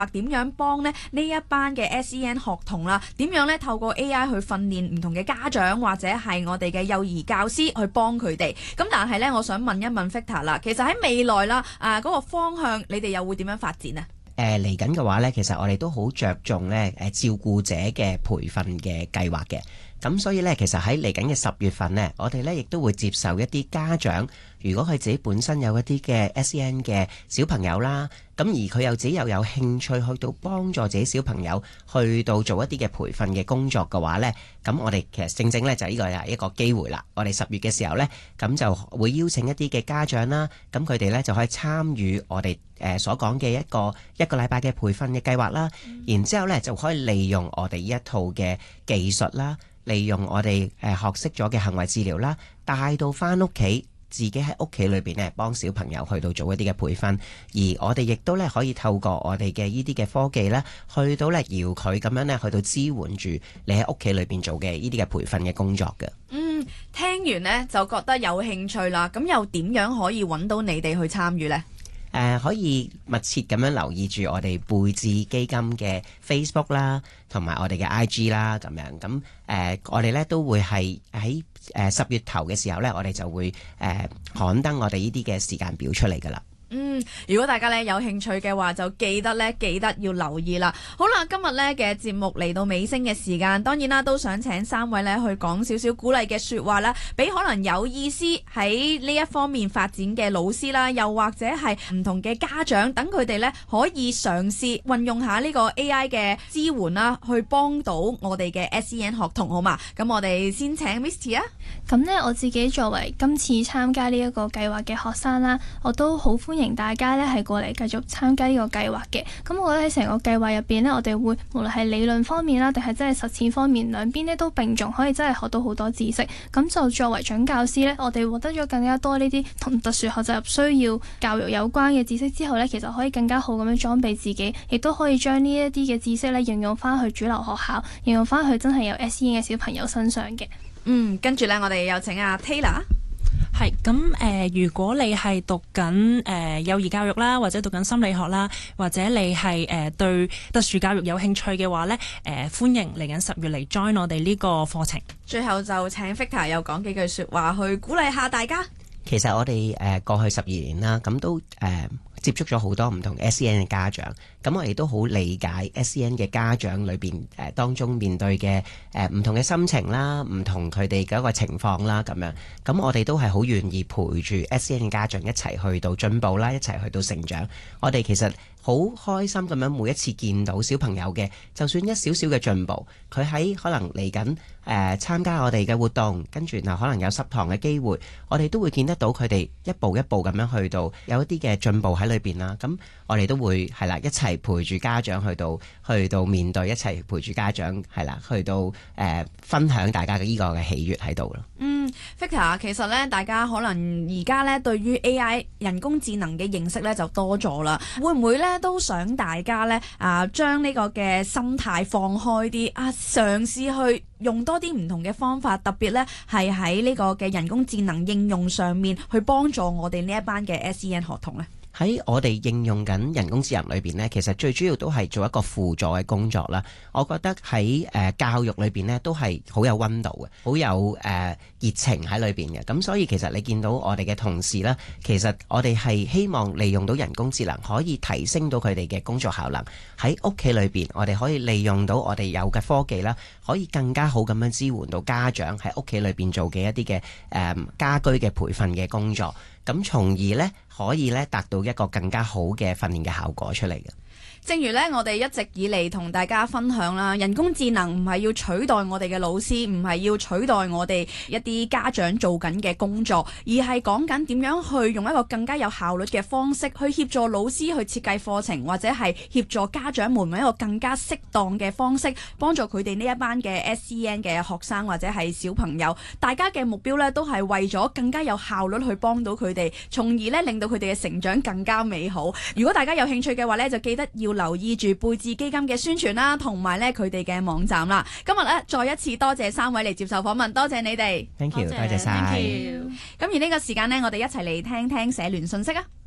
點樣幫呢一班嘅 SEN 學童啦？點樣咧透過 AI 去訓練唔同嘅家長或者係我哋嘅幼兒教師去幫佢哋？咁但係咧，我想問一問 Victor 啦，其實喺未來啦，嗰個方向你哋又會點樣發展啊？ 嚟緊嘅話咧，其實我哋都好着重咧照顧者嘅培訓嘅計劃嘅。咁所以咧，其實喺嚟緊嘅10月份呢，我哋咧亦都會接受一啲家長，如果佢自己本身有一啲嘅 SEN 嘅小朋友啦，咁而佢又自己又有興趣去到幫助自己小朋友去到做一啲嘅培訓嘅工作嘅話呢，咁我哋其實正正咧就呢個係一個機會啦。我哋10月嘅時候呢，咁就會邀請一啲嘅家長啦，咁佢哋呢就可以參與我哋所講嘅一個禮拜嘅培訓嘅計劃啦，然之後呢，就可以利用我哋呢一套嘅技術啦，利用我哋學識咗嘅行為治療啦，帶到翻屋企，自己喺屋企裏邊咧幫小朋友去到做一啲嘅培訓，而我哋亦都咧可以透過我哋嘅呢啲嘅科技咧，去到咧搖佢咁樣咧去到支援住你喺屋企裏邊做嘅呢啲嘅培訓嘅工作嘅。 聽完呢就覺得有興趣啦，咁又點樣可以揾到你哋去參與呢？ 可以密切咁樣留意住我哋貝智基金嘅 Facebook 啦，同埋我哋嘅 IG 啦，咁樣咁我哋咧都會係喺10月頭嘅時候咧，我哋就會刊登我哋呢啲嘅時間表出嚟噶啦。 如果大家咧有興趣嘅話，就記得要留意啦。好啦，今日咧嘅節目嚟到尾聲嘅時間，當然啦，都想請3位咧去講少少鼓勵嘅說話啦，俾可能有意思喺呢一方面發展嘅老師啦，又或者係唔同嘅家長，等佢哋咧可以嘗試運用下呢個 AI 嘅支援啦，去幫到我哋嘅 SEN 學童，好嘛？咁我哋先請 Misty 啊。 咁呢，我自己作為今次參加呢一個計劃嘅學生啦，我都好歡迎大家呢係過嚟繼續參加呢個計劃嘅。咁我覺得喺成個計劃入邊呢，我哋會無論係理論方面啦，定係真係實踐方面，兩邊呢都並重，可以真係學到好多知識。咁就作為準教師呢，我哋獲得咗更加多呢啲同特殊學習需要教育有關嘅知識之後呢，其實可以更加好咁樣裝備自己，亦都可以將呢一啲嘅知識呢應用翻去主流學校，應用翻去真係有 SEN 嘅小朋友身上嘅。 跟住呢，我哋有請阿 Taylor。 係咁如果你係讀緊幼兒教育啦，或者讀緊心理學啦，或者你係對特殊教育有興趣嘅話呢，歡迎嚟緊10月嚟 join 我哋呢個課程。 最後就請 Victor 又講幾句說話去鼓勵下大家。 其實我哋過去12年啦，咁都接觸咗好多唔同 SEN 嘅家長，咁我哋都好理解 SEN 嘅家長裏邊當中面對嘅唔同嘅心情啦，唔同佢哋嘅一個情況啦，咁樣，咁我哋都係好願意陪住 SEN 嘅家長一齊去到進步啦，一齊去到成長。我哋其實好開心咁樣每一次見到小朋友嘅，就算一少少嘅進步，佢喺可能嚟緊參加我哋嘅活動，跟住然後可能有10堂嘅機會，我哋都會見得到佢哋一步一步咁樣去到有一啲嘅進步喺裏邊啦。咁我哋都會係啦，一齊陪住家長去到面對，一齊陪住家長係啦，去到分享大家嘅呢個嘅喜悅喺度咯。 Victor， 其實咧，大家可能而家咧對於 AI 人工智能嘅認識咧就多咗啦，會唔會咧都想大家咧將呢個嘅心態放開啲嘗試去用多啲唔同嘅方法，特別咧係喺呢個嘅人工智能應用上面去幫助我哋呢一班嘅 SEN 學童咧？ 喺我哋應用緊人工智能裏邊呢，其實最主要都係做一個輔助嘅工作啦。我覺得喺教育裏邊呢，都係好有溫度嘅，好有熱情喺裏邊嘅。咁所以其實你見到我哋嘅同事啦，其實我哋係希望利用到人工智能，可以提升到佢哋嘅工作效能。喺屋企裏邊，我哋可以利用到我哋有嘅科技啦，可以更加好咁樣支援到家長喺屋企裏邊做嘅一啲嘅家居嘅培訓嘅工作。咁從而呢，可以呢達到一個更加好嘅訓練嘅效果出嚟嘅。 正如咧，我哋一直以嚟同大家分享啦，人工智能唔係要取代我哋嘅老師，唔係要取代我哋一啲家長做緊嘅工作，而係講緊點樣去用一個更加有效率嘅方式去協助老師去設計課程，或者係協助家長們用一個更加適當嘅方式幫助佢哋呢一班嘅 SEN 嘅學生或者係小朋友。大家嘅目標咧都係為咗更加有效率去幫到佢哋，從而咧令到佢哋嘅成長更加美好。如果大家有興趣嘅話咧，就記得要留意住貝智基金嘅宣傳啦，同埋咧佢哋嘅網站啦。今日咧再一次多謝3位嚟接受訪問，多謝你哋。 Thank you，多謝晒。 咁而呢個時間呢，我哋一齊嚟聽聽社聯信息啊。